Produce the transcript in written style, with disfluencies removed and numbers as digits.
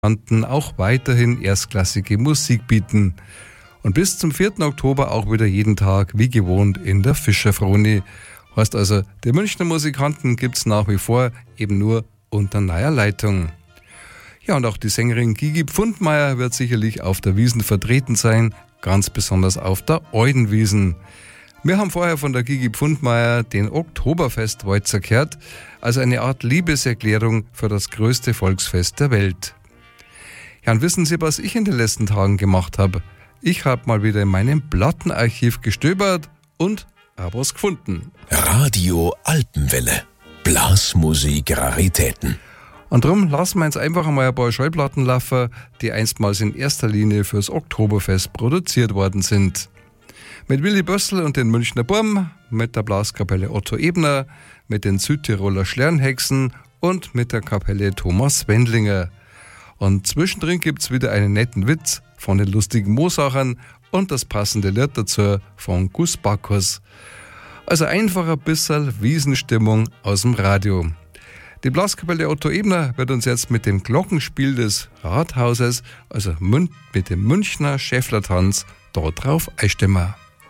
auch weiterhin erstklassige Musik bieten. Und bis zum 4. Oktober auch wieder jeden Tag, wie gewohnt, in der Fischerfroni. Heißt also, die Münchner Musikanten gibt's nach wie vor, eben nur unter neuer Leitung. Ja, und auch die Sängerin Gigi Pfundmeier wird sicherlich auf der Wiesn vertreten sein, ganz besonders auf der Eudenwiesn. Wir haben vorher von der Gigi Pfundmeier den Oktoberfestwalzer gehört, also eine Art Liebeserklärung für das größte Volksfest der Welt. Ja, und wissen Sie, was ich in den letzten Tagen gemacht habe? Ich habe mal wieder in meinem Plattenarchiv gestöbert und habe was gefunden. Radio Alpenwelle. Blasmusik-Raritäten. Und darum lassen wir uns einfach einmal ein paar Schallplatten laufen, die einstmals in erster Linie fürs Oktoberfest produziert worden sind. Mit Willy Bössl und den Münchner Burm, mit der Blaskapelle Otto Ebner, mit den Südtiroler Schlernhexen und mit der Kapelle Thomas Wendlinger. Und zwischendrin gibt's wieder einen netten Witz von den lustigen Moosachern und das passende Lied dazu von Gus Bacchus. Also einfach ein bisschen Wiesenstimmung aus dem Radio. Die Blaskapelle Otto Ebner wird uns jetzt mit dem Glockenspiel des Rathauses, also mit dem Münchner Schäfflertanz, dort drauf einstimmen.